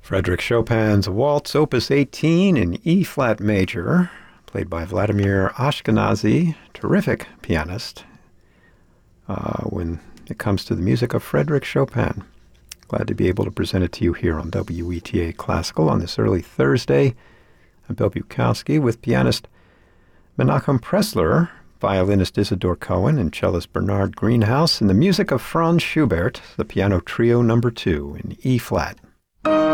Frédéric Chopin's Waltz, Opus 18 in E-flat major, played by Vladimir Ashkenazy, terrific pianist. When it comes to the music of Frédéric Chopin, glad to be able to present it to you here on WETA Classical on this early Thursday. I'm Bill Bukowski with pianist Menachem Pressler, violinist Isidore Cohen, and cellist Bernard Greenhouse, and the music of Franz Schubert, the Piano Trio No. 2 in E-flat.